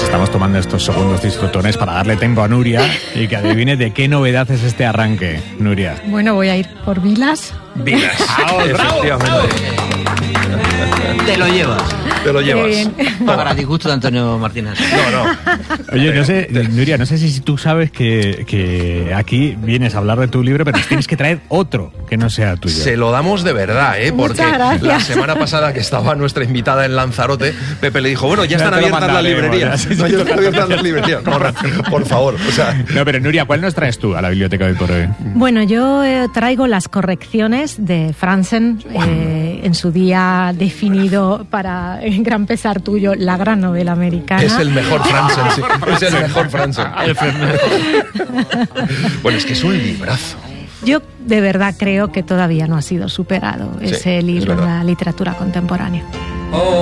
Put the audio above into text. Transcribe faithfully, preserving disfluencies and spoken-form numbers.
estamos tomando estos segundos disfrutones para darle tiempo a Nuria y que adivine de qué novedad es este arranque, Nuria. Bueno, voy a ir por Vilas. Vilas, efectivamente. Te lo llevas. Te lo llevas. Para disgusto de Antonio Martínez. No, no. Oye, no sé, Nuria, no sé si tú sabes que, que aquí vienes a hablar de tu libro, pero tienes que traer otro que no sea tuyo. Se lo damos de verdad, ¿eh? Porque la semana pasada que estaba nuestra invitada en Lanzarote, Pepe le dijo, bueno, ya están Ya te lo abiertas las mandaremos, librerías. ya, sí, No, sí. ya están abiertas las librerías. No, no, por favor, o sea... No, pero Nuria, ¿cuál nos traes tú a la biblioteca de hoy por hoy? Bueno, yo eh, traigo las correcciones de Franzen, eh, en su día definido para en gran pesar tuyo la gran novela americana. Es el mejor Franzen, sí. Es el mejor Franzen. Bueno, es que es un librazo. Yo de verdad creo que todavía no ha sido superado Sí, ese es libro en verdad. la literatura contemporánea.